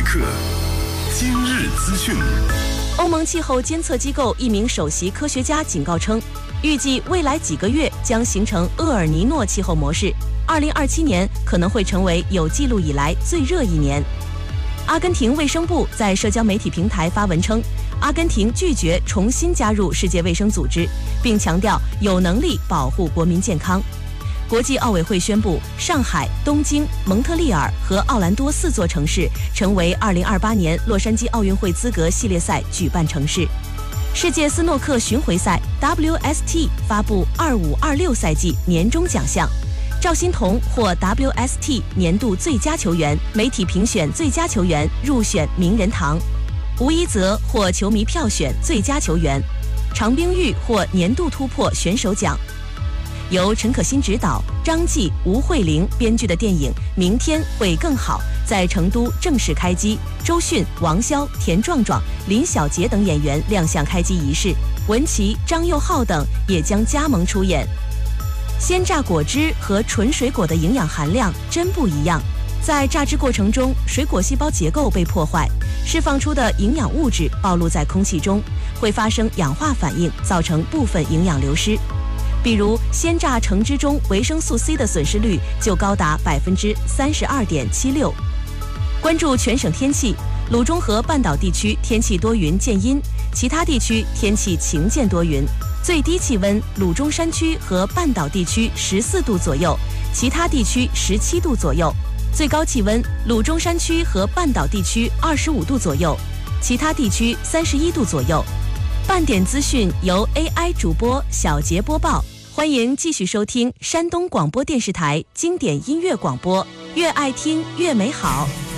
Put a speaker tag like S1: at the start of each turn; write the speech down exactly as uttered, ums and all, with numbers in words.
S1: 刻，今日资讯。
S2: 欧盟气候监测机构一名首席科学家警告称，预计未来几个月将形成厄尔尼诺气候模式，二零二七年可能会成为有记录以来最热一年。阿根廷卫生部在社交媒体平台发文称，阿根廷拒绝重新加入世界卫生组织，并强调有能力保护国民健康。国际奥委会宣布，上海、东京、蒙特利尔和奥兰多四座城市成为二零二八年洛杉矶奥运会资格系列赛举办城市。世界斯诺克巡回赛 W S T 发布二五二六赛季年终奖项，赵欣彤获 W S T 年度最佳球员，媒体评选最佳球员入选名人堂。吴一泽获球迷票选最佳球员，常冰玉获年度突破选手奖。由陈可辛执导、张继、吴慧玲编剧的电影《明天会更好》在成都正式开机，周迅、王骁、田壮壮、林小杰等演员亮相开机仪式，文淇、张佑浩等也将加盟出演。鲜榨果汁和纯水果的营养含量真不一样，在榨汁过程中，水果细胞结构被破坏，释放出的营养物质暴露在空气中，会发生氧化反应，造成部分营养流失。比如鲜榨橙汁中维生素 C 的损失率就高达百分之三十二点七六。关注全省天气，鲁中和半岛地区天气多云见阴，其他地区天气晴见多云。最低气温，鲁中山区和半岛地区十四度左右，其他地区十七度左右。最高气温，鲁中山区和半岛地区二十五度左右，其他地区三十一度左右。半点资讯由 A I 主播小杰播报，欢迎继续收听山东广播电视台经典音乐广播，越爱听越美好。